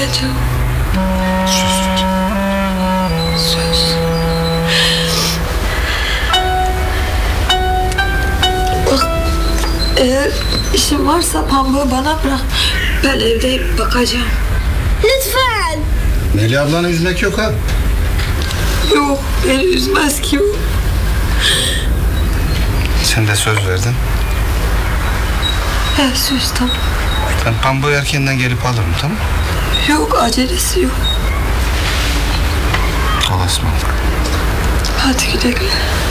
bakacağım. Söz ver. Söz. Bak, eğer işin varsa pambuğu bana bırak. Ben evdeyim, bakacağım. Lütfen. Melih ablanı üzmek yok ha. Yok, beni üzmez ki o. Sen de söz verdin. He, söz tamam. Ben pambuğu erkenden gelip alırım, tamam mı? Yok, acelesi yok. Allah'a ısmarladık. Hadi güle güle.